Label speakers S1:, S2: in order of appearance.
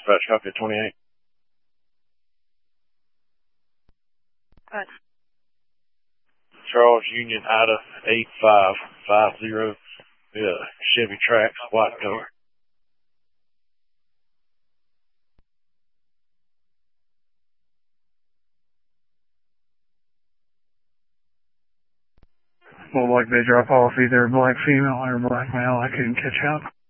S1: Dispatch, copy at 28. Charles Union Ida 8550. Chevy Trax, white color.
S2: Well, like they drop off either a black female or a black male. I couldn't catch out.